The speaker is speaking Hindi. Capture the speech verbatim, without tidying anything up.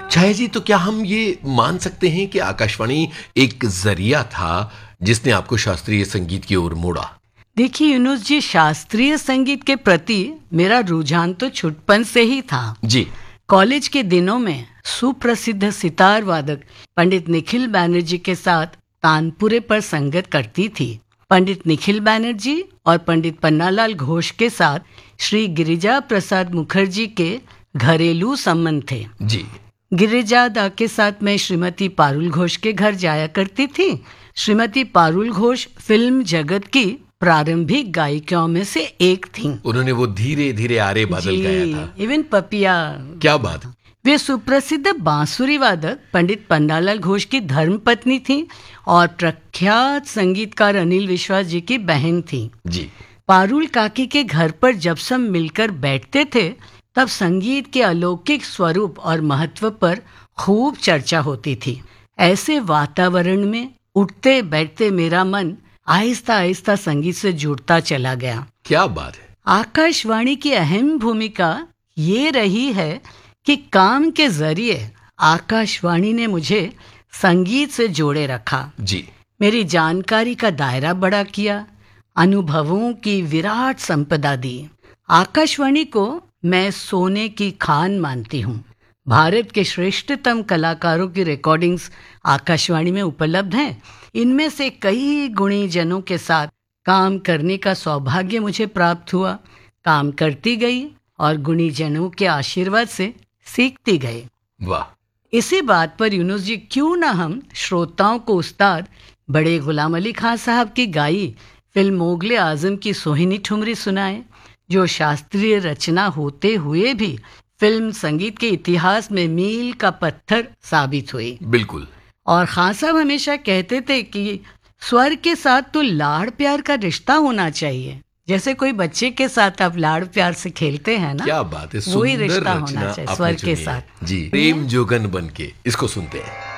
छाया जी, तो क्या हम ये मान सकते हैं कि आकाशवाणी एक जरिया था जिसने आपको शास्त्रीय संगीत की ओर मोड़ा? देखिए यूनुस जी, शास्त्रीय संगीत के प्रति मेरा रुझान तो छुटपन से ही था जी। कॉलेज के दिनों में सुप्रसिद्ध सितार वादक पंडित निखिल बैनर्जी के साथ तानपुरे पर संगत करती थी। पंडित निखिल बैनर्जी और पंडित पन्नालाल घोष के साथ श्री गिरिजा प्रसाद मुखर्जी के घरेलू संबंध थे। जी। गिरिजा दा के साथ मैं श्रीमती पारुल घोष के घर जाया करती थी। श्रीमती पारुल घोष फिल्म जगत की प्रारंभिक गायिकाओं में से एक थीं। उन्होंने वो धीरे धीरे आरे बादल गाया था। इवन पपिया। क्या बात। वे सुप्रसिद्ध बांसुरी वादक पंडित पन्नालाल घोष की धर्मपत्नी थी और प्रख्यात संगीतकार अनिल विश्वास जी की बहन थी। जी। पारुल काकी के घर पर जब सब मिलकर बैठते थे तब संगीत के अलौकिक स्वरूप और महत्व पर खूब चर्चा होती थी। ऐसे वातावरण में उठते बैठते मेरा मन आहिस्ता आहिस्ता संगीत से जुड़ता चला गया। क्या बात है। आकाशवाणी की अहम भूमिका ये रही है कि काम के जरिए आकाशवाणी ने मुझे संगीत से जोड़े रखा। जी। मेरी जानकारी का दायरा बड़ा किया, अनुभवों की विराट संपदा दी। आकाशवाणी को मैं सोने की खान मानती हूँ। भारत के श्रेष्ठतम कलाकारों की रिकॉर्डिंग्स आकाशवाणी में उपलब्ध हैं। इनमें से कई गुणी जनों के साथ काम करने का सौभाग्य मुझे प्राप्त हुआ। काम करती गई और गुणी जनों के आशीर्वाद से सीखती गई। वाह। इसी बात पर यूनुस जी, क्यों ना हम श्रोताओं को उस्ताद बड़े गुलाम अली खान साहब की गाई फिल्म मोगले आजम की सोहिनी ठुमरी सुनाएं, जो शास्त्रीय रचना होते हुए भी फिल्म संगीत के इतिहास में मील का पत्थर साबित हुई। बिल्कुल। और खान साहब हमेशा कहते थे कि स्वर के साथ तो लाड़ प्यार का रिश्ता होना चाहिए। जैसे कोई बच्चे के साथ आप लाड़ प्यार से खेलते हैं ना, क्या बात है, वही सुंदर रिश्ता रचना होना चाहिए आपने स्वर के चुनी है। साथ। जी। प्रेम जोगन बन के इसको सुनते हैं।